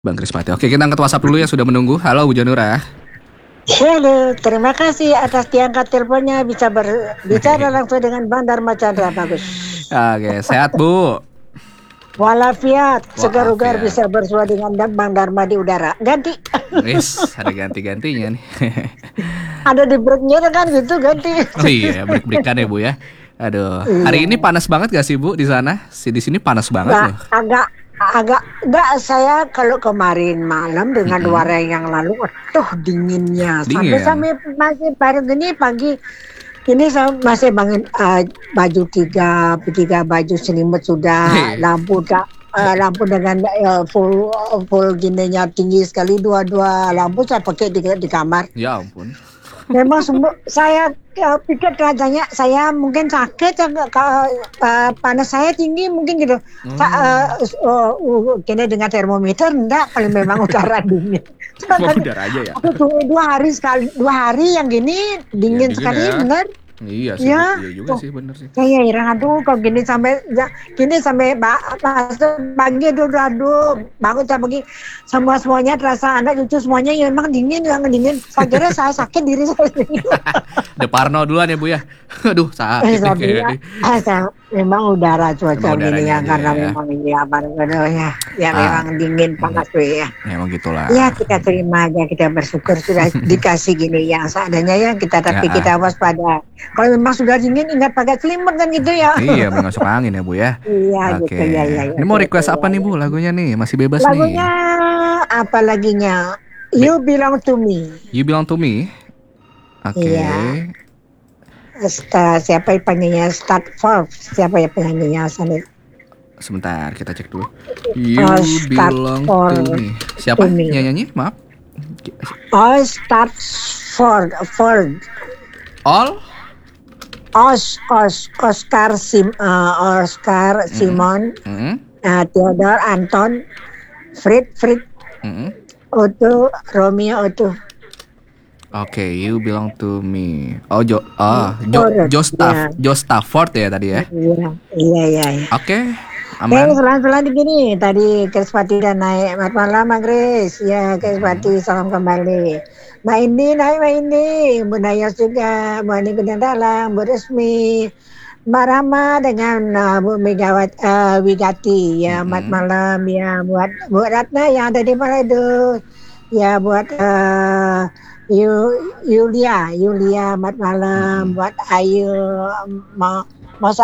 Bang Krispati. Oke, kita angkat WhatsApp dulu yang sudah menunggu. Halo Bu Janura. Halo, terima kasih atas diangkat teleponnya, bisa berbicara langsung dengan Bang Dharma Chandra. Bagus. Oke, sehat Bu. Walafiat, segar ugar Walafiat. bisa bersua dengan Bang Dharma di udara. Ganti. Wis, ada ganti-gantinya nih. Ada di breaknya kan gitu, ganti. Oh iya, break-breakan ya Bu ya. Aduh, hari ini panas banget gak sih Bu di sana? Di sini panas banget Nah, loh. enggak, saya kalau kemarin malam dengan 2 hari yang lalu, aduh dinginnya. Dingin. Sampai masih baru gini pagi. Ini saya masih bangun baju tiga baju selimut sudah, lampu lampu dengan full gininya tinggi sekali, dua lampu saya pakai di kamar. Ya ampun. Memang saya pikir katanya saya mungkin sakit, panas saya tinggi mungkin gitu. Kini dengan termometer enggak, kalau memang udara dingin. Mau udara aja ya. Tunggu 2 hari yang gini dingin sekali ya. Bener. Iya sih, ya. Iya juga sih, bener sih. Saya heran, aduh kalau gini sampai pagi aduh bangun saya pergi semuanya terasa anak cucu semuanya ya memang dingin. Saya kira saya sakit diri saya sendiri. Udah parno duluan ya Bu ya. Aduh, sakit nih. Memang udara cuaca gini ya, karena ya. memang ini memang dingin panas tuh ya. Memang gitulah. Ya kita terima aja, kita bersyukur sudah dikasih gini yang seadanya ya kita, tapi kita waspada. Kalau memang sudah dingin ingat pakai selimut kan gitu ya. Iya, masuk angin ya Bu ya. Iya Oke. gitu ya. Ini mau request apa nih Bu lagunya nih? Masih bebas lagunya, nih. Apa laginya? You Belong to Me. You Belong to Me. Oke. Iya. Siapa penyanyinya? Start Forbes. Siapa ya penyanyinya? Sebentar, kita cek dulu. You Belong to Me. Siapa nyanyi? Maaf. Start Ford. All? Oscar Simon, Theodore Anton, Fred, Otto, Romeo Otto. Oke, You Belong to Me. Joe Stafford ya tadi ya. Iya. Oke, aman. Pelan-pelan begini. Tadi Krispati udah naik. Selamat malam, Grace. Ya, Krispati salam kembali. Mbak Indi, Bu Nayas juga, Bu Ani Gudang Dalang, Bu Resmi, Mbak Rama dengan Bu Megawati Wigati. Ya, selamat malam ya buat Bu Ratna yang ada di Manado. Ya, buat Yulia, selamat malam. Buat Ayu, Mas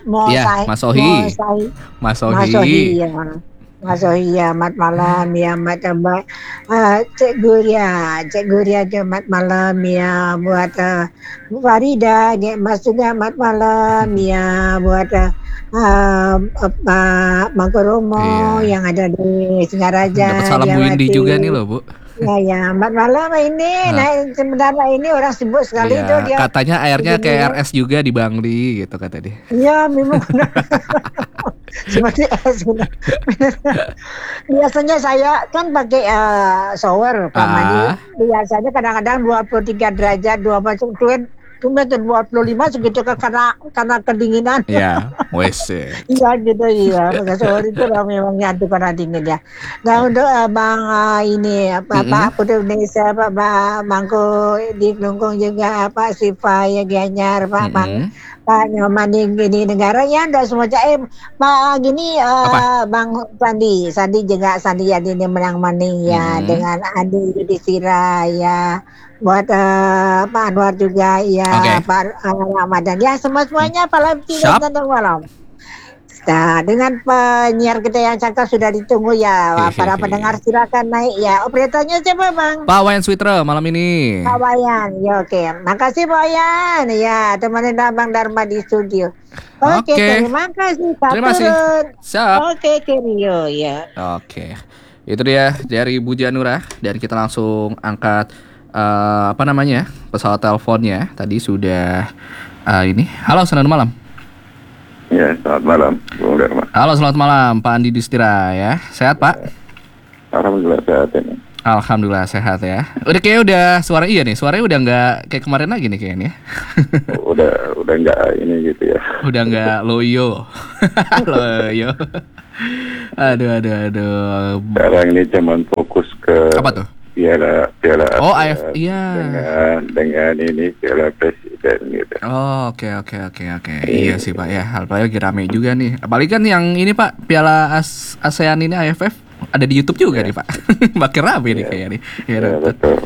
Sohi ya. Mas Sohi ya, selamat malam ya, Cik Guria selamat malam ya, buat Bu Farida, Mas juga selamat malam ya, buat Pak Mangkoromo yang ada di Singaraja. Dapat salam Bu Indi juga nih loh Bu. Ya, selamat malam ini. Nah, sebenarnya ini orang sibuk sekali ya, tuh dia. Katanya airnya kayak RS juga di Bangli gitu kata dia. Iya, memang benar. Seperti benar. Biasanya saya kan pakai shower mandi. Biasanya kadang-kadang 23 derajat, 25 segitu karena kedinginan. Iya, wes. Iya gitu ya. Pakai shower itu memang nyantuk karena dingin ya. Nah untuk Bang Pak Putri Indonesia, Pak Mangko di Kelungkung juga, Pak Siva ya Gianyar, Pak Nyoman di negara ya, enggak semua cair. Pak gini Bang Sandi juga, Sandi ya ini menang maning ya, dengan Andi Yudhistira ya, buat Pak Anwar juga ya, Pak Ramadan ya, semuanya malam tidak tentang malam. Nah, dengan penyiar kita yang cakap sudah ditunggu ya, para pendengar silakan naik ya. Operatornya siapa Bang? Pak Wayan Switra malam ini. Pak Wayan, ya oke. Makasih Pak Wayan, ya temenin Bang Dharma di studio. Oke. Terima kasih. Terima kasih. Siap. Oke, Rio ya. Oke, itu dia dari Bu Janura, dan kita langsung angkat pesawat teleponnya. Tadi sudah ini. Halo, selamat malam. Ya, selamat malam, Bung Dharma. Halo, selamat malam, Pak Andi Distira ya. Sehat, Pak? Alhamdulillah sehat ini. Alhamdulillah sehat ya. Udah suaranya udah nggak kayak kemarin lagi nih kayaknya. udah nggak ini gitu ya. Udah nggak loyo. Loyo. Aduh. Sekarang ini cuman fokus ke Apa tuh? Piala Oh, Asia AF, iya. dengan ini Piala Presiden gitu. Oh, oke. Iya sih Pak ya. Apalagi lagi rame juga nih. Apalagi kan yang ini Pak, Piala ASEAN ini AFF ada di YouTube juga nih Pak. Makin rame nih kayaknya nih. Ya, betul.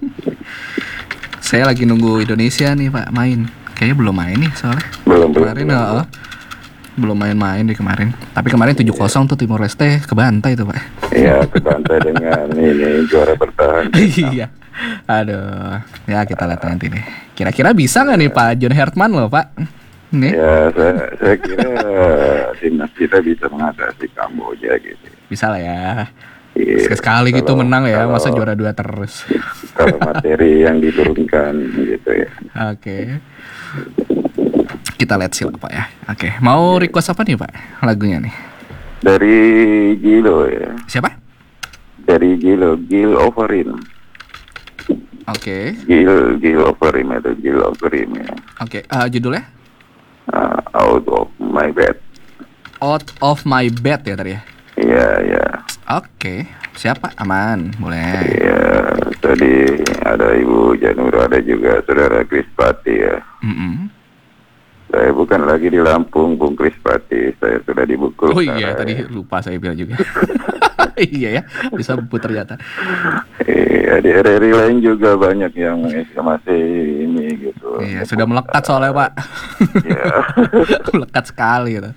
Saya lagi nunggu Indonesia nih Pak main. Kayaknya belum main nih soalnya. Belum. Kemarin belum main di kemarin. Tapi kemarin 7-0 tuh Timor Leste kebantai tuh Pak. Iya, kebantai dengan ini juara bertahan. Iya. Aduh. Ya kita lihat nanti nih. Kira-kira bisa nggak nih Pak John Hertman loh Pak? Nih. Ya, saya kira timnas kita bisa mengatasi Kamboja gitu. Bisa lah ya. Iya, Sekali gitu menang ya, masa kalau- juara 2 terus. Kalau materi yang diturunkan gitu ya. Oke. Kita lihat sih Pak ya. Oke, mau request apa nih Pak lagunya nih? Dari Gilo ya. Siapa? Dari Gil Overeem. Oke. Gil Overeem itu Gil Overeem ya. Oke, judulnya Out of My Bed. Out of My Bed ya tadi ya. Iya. Oke, siapa? Aman, boleh. Iya, tadi ada Ibu Janura, ada juga Saudara Krispati ya. Mm-mm. Saya bukan lagi di Lampung, Bung Krispati. Saya sudah di Bukul. Oh iya, Utara, tadi ya. lupa saya bilang juga. Iya ya, bisa bubut ternyata. Iya, di RRI lain juga banyak yang masih ini gitu. Iya, sudah melekat soalnya Pak. Iya. Melekat sekali gitu.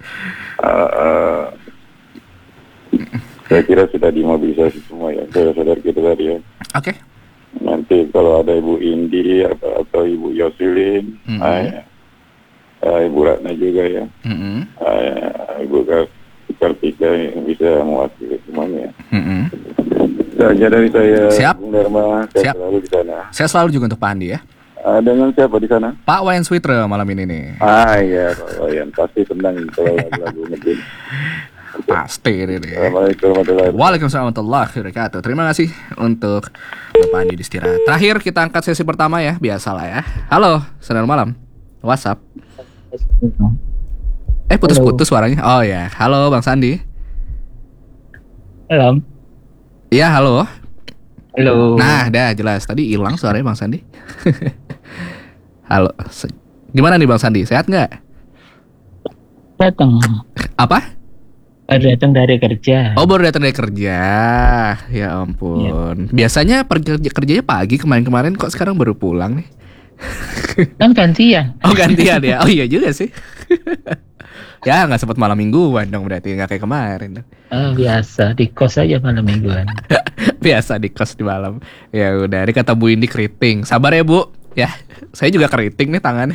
Saya kira sudah dimobilisasi semua ya, saudara-saudara kita tadi ya. Oke. Nanti kalau ada Ibu Indi atau Ibu Yoselin, Ibu Ratna juga ya, Mm-mm. Ibu Kartika yang bisa mewakili semuanya. Mm-mm. Saja dari saya, Siap. Bung Dharma, saya Siap. selalu di sana. Saya selalu juga untuk Pak Andi ya. Dengan siapa di sana? Pak Wayan Sweetre malam ini nih. Iya, Pak Wayan pasti senang kalau lagu-lagu ngedin. Pasti ini nih. Assalamualaikum warahmatullahi wabarakatuh. Waalaikumsalam warahmatullahi wabarakatuh. Terima kasih untuk Bapak Andi di istirahat. Terakhir kita angkat sesi pertama ya, biasalah ya. Halo, selamat malam. WhatsApp. Putus-putus suaranya. Oh ya, halo Bang Sandi. Halo. Iya, halo. Halo. Nah, dah jelas. Tadi hilang suaranya Bang Sandi. Halo. Gimana nih Bang Sandi? Sehat nggak? Datang. Apa? Baru datang dari kerja. Oh, baru datang dari kerja. Ya ampun. Biasanya pergi kerjanya pagi, kemarin-kemarin kok sekarang baru pulang nih? Kan gantian. Oh, gantian ya. Oh iya juga sih. Ya nggak sempat malam mingguan dong, berarti nggak kayak kemarin. Biasa di kos aja malam mingguan. Biasa di kos di malam. Ya udah, ini kata Bu Indi keriting. Sabar ya Bu. Ya, saya juga keriting nih tangannya.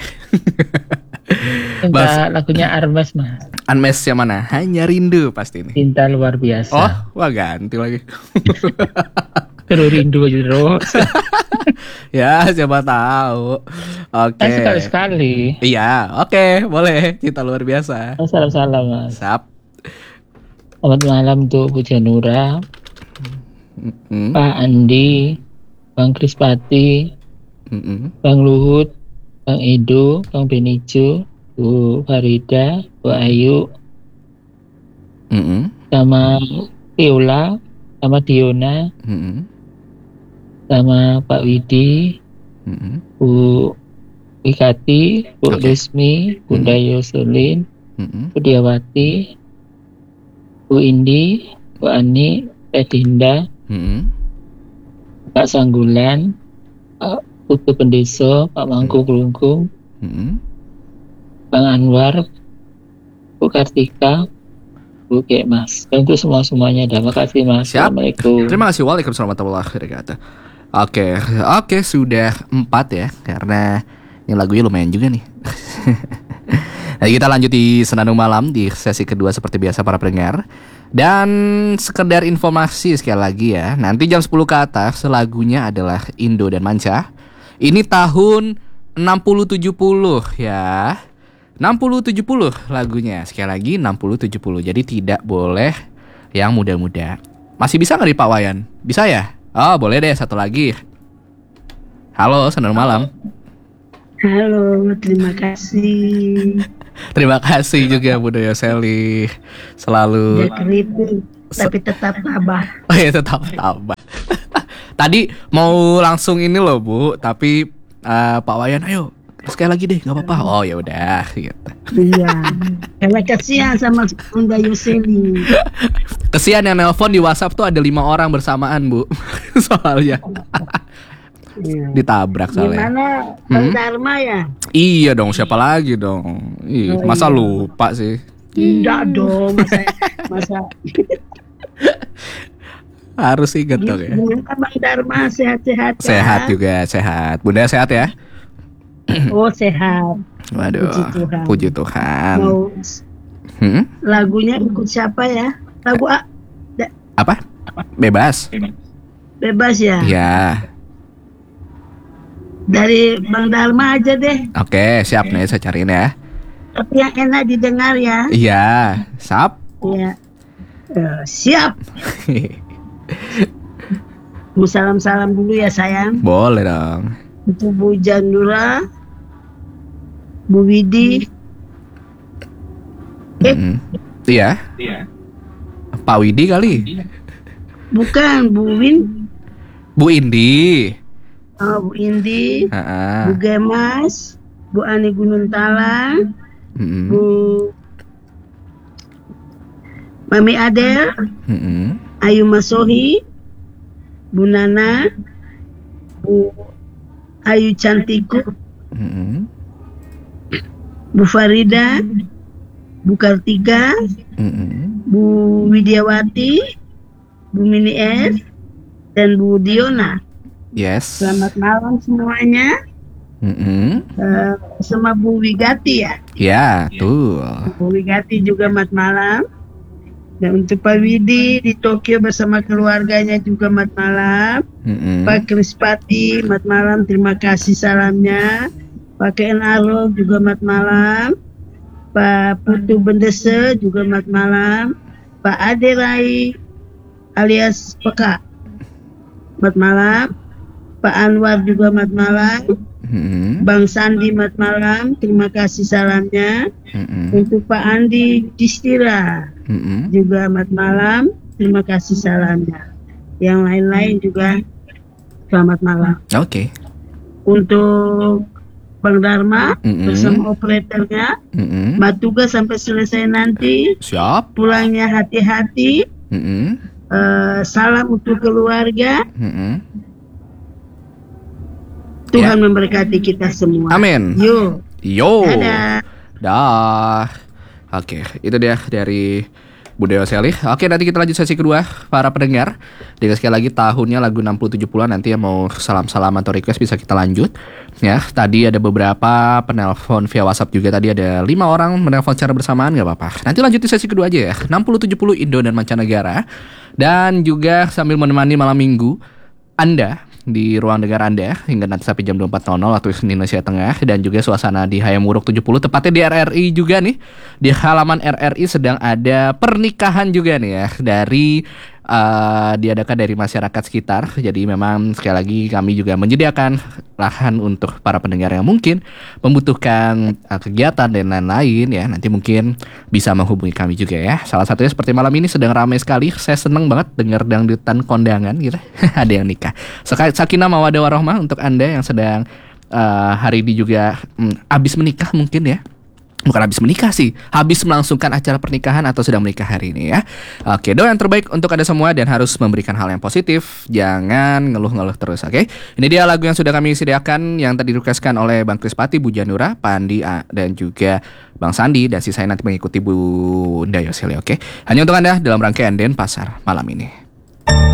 Cinta lagunya Armes Mas. Unmesh yang mana? Hanya rindu pasti nih. Cinta luar biasa. Oh, wah ganti lagi. Terus rindu aja terus. Ya, siapa tahu. Oke. Kan sekali-sekali. Iya, oke, boleh. Cinta luar biasa. Salam-salam Mas. Sap. Selamat malam tuh Bu Janura, Mm-mm. Pak Andi, Bang Krispati, Mm-mm. Bang Luhut, Bang Edo, Bang Benijo, Bu Farida, Bu Ayu, Mm-mm. sama Viola, sama Diona, Mm-mm. sama Pak Widi, Mm-mm. Bu Wikati, Bu Oke. Desmi, Bunda Yoselin, Mm-mm. Bu Diawati, Bu Indi, Bu Ani, Teh Dinda, Mm-mm. Pak Sanggulan, Pak Putu Pendeso, Pak Mangku Kelungkung, Mm-mm. Bang Anwar, Bu Kartika, Bu Mas. Dan itu semuanya. Terima kasih Mas. Siap. Assalamualaikum. Terima kasih. Waalaikumsalam warahmatullahi wabarakatuh. Oke, sudah 4 ya, karena ini lagunya lumayan juga nih. Nah, kita lanjut di Senandung Malam di sesi kedua seperti biasa para pendengar. Dan sekedar informasi sekali lagi ya, nanti jam 10 ke atas lagunya adalah Indo dan Manca. Ini tahun 60-70 ya. 60-70 lagunya. Sekali lagi 60-70. Jadi tidak boleh yang muda-muda. Masih bisa nggak nih Pak Wayan? Bisa ya? Oh boleh deh, satu lagi. Halo, Senandung Malam. Halo, terima kasih. Terima kasih juga Bu Yoseli. Selalu Dia kritik, tapi tetap tabah. Oh ya, tetap tabah. Tadi mau langsung ini loh Bu, tapi Pak Wayan, ayo sekali lagi deh, nggak apa-apa. Oh ya udah, gitu. Iya. Karena kasihan sama Bunda Yoseli. Kesian yang nelpon di WhatsApp tuh ada 5 orang bersamaan Bu, soalnya Iya. ditabrak soalnya. Gimana Bang Dharma ya? Iya dong, siapa lagi dong? Ih, masa lupa sih? Tidak dong, masa Harus inget dong ya. Gimana Bang Dharma sehat-sehat ya? Sehat juga, sehat. Bunda sehat ya? Oh sehat. Waduh, Puji Tuhan. puji Tuhan. Mau Hmm? lagunya ikut siapa ya? Lagu Apa? Bebas? bebas ya? Iya. Dari Bang Dharma aja deh. Oke, siap nih, saya cariin ya. Tapi yang enak didengar ya. Iya, sap. Iya. Siap. Bu salam-salam dulu ya sayang. Boleh dong. Untuk Bu Jandura, Bu Widi, Iya. Pak Widi kali. bukan Bu Win, Bu Indi. Bu Indi, Heeh. Bu Gemas, Bu Ani Gunung Talang, Mm-mm. Bu Mami Adel, Mm-mm. Ayu Masohi, Bu Nana, Bu Ayu Cantiku, Mm-mm. Bu Farida, Bu Kartika, Mm-mm. Bu Widiawati, Bu Mini S, dan Bu Diona. Yes. Selamat malam semuanya. Mm-mm. Sama Bu Wigati ya. Ya, tuh. Bu Wigati juga mat malam. Dan untuk Pak Widi di Tokyo bersama keluarganya juga mat malam. Mm-mm. Pak Krispati mat malam, terima kasih salamnya. Pak Ken Arlo juga mat malam. Pak Putu Bendese juga mat malam. Pak Ade Rai alias Peka mat malam. Pak Anwar juga mat malam. Mm-mm. Bang Sandi mat malam, terima kasih salamnya. Mm-mm. Untuk Pak Andi Distira Mm-mm. juga mat malam, terima kasih salamnya. Yang lain-lain juga selamat malam. Oke. Untuk Bang Dharma Mm-mm. bersama operatornya, Mm-mm. Matuga sampai selesai nanti. Siap. Pulangnya hati-hati. Mm-mm. Salam untuk keluarga. Mm-mm. Tuhan memberkati kita semua. Amin. Yuk. Yo. Dadah. Dah. Oke, itu dia dari Bunda Yoseli. Oke, nanti kita lanjut sesi kedua para pendengar. Dengan sekali lagi tahunnya lagu 60-70-an, nanti yang mau salam-salam atau request bisa kita lanjut. Ya, tadi ada beberapa penelpon via WhatsApp juga. Tadi ada 5 orang menelpon secara bersamaan, nggak apa-apa. Nanti lanjut di sesi kedua aja ya. 60-70 Indo dan mancanegara. Dan juga sambil menemani malam minggu Anda di ruang dengar Anda hingga nanti sampai jam 24.00 waktu Indonesia Tengah. Dan juga suasana di Hayam Wuruk 70, tepatnya di RRI juga nih. Di halaman RRI sedang ada pernikahan juga nih ya, dari diadakan dari masyarakat sekitar. Jadi memang sekali lagi kami juga menyediakan lahan untuk para pendengar yang mungkin membutuhkan kegiatan dan lain-lain ya. Nanti mungkin bisa menghubungi kami juga ya. Salah satunya seperti malam ini sedang ramai sekali. Saya seneng banget dengar dangdutan kondangan gitu. Ada yang nikah. Sakinah mawaddah warahmah untuk Anda yang sedang hari ini juga habis menikah mungkin ya. Bukan habis menikah sih, habis melangsungkan acara pernikahan atau sedang menikah hari ini ya. Oke, doa yang terbaik untuk Anda semua dan harus memberikan hal yang positif. Jangan ngeluh-ngeluh terus, oke? Ini dia lagu yang sudah kami sediakan yang tadi direquestkan oleh Bang Krispati, Bu Janura, Pak Andi, dan juga Bang Sandi. Dan sisanya nanti mengikuti Bu Yoseli, oke? Hanya untuk Anda dalam rangkaian Denpasar malam ini.